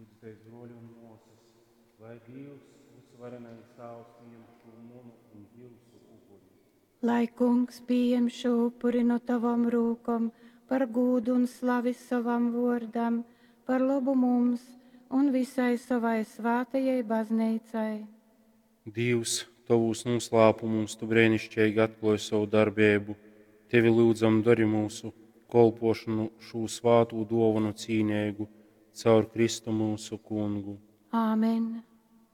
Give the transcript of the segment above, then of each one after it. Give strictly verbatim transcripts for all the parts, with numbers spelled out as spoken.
Lūdzu, broļi un mūsas, lai Dievs visvarenais tēvs pieņem šo munu un jūsu upuri. Lai Kungs pieņem šo upuri no tavam rūkam par gūdu un slavi savam vārdam, par labu mums un visai savai svētajai baznīcai. Dievs, tavus noslēpumus tu brēnišķīgi atklāji savu darbību. Tevi lūdzam, dari mūsu kolpošanu šo svātu dāvanu cīnīgu caur Kristu mūsu Kungu. Āmen!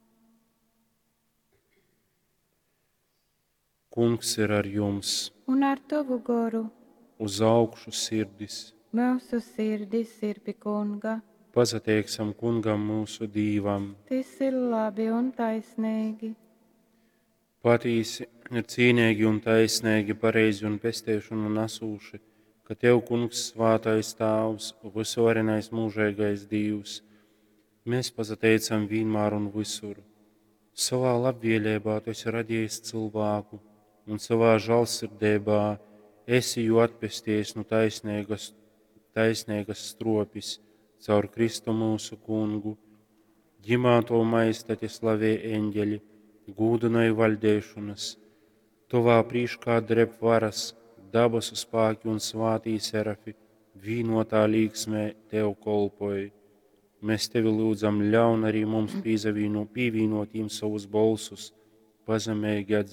Kungs ir ar jums, Un ar tavu goru uz augšu sirdis. mūsu sirdis ir pie Kunga. Pazateiksim Kungam mūsu Dīvam. Tas ir labi un taisnīgi. Patīsi ir cīnīgi un taisnīgi, pareizi un pestīšanu nesūši, ka Tev, Kungs, svātais Tēvs, visvarenais mūžīgais Dievs, mēs pazateicam vienmēr un visur. Savā labvēlībā Tu esi radījis cilvēku, un savā žēlsirdībā esi jau atpesties no taisnīgas, taisnīgas stropis caur Kristu mūsu Kungu. Ģimāto maistati slavē eņģeļi, gūdinoja valdēšanas, tuvā prīškā dreb varas, dabasu spāki un svātī serafi, vīnotā līgsmē Tev kolpoja. Mēs Tevi lūdzam ļaun arī mums pīvīnotīm savus balsus, pazemīgi atzīst.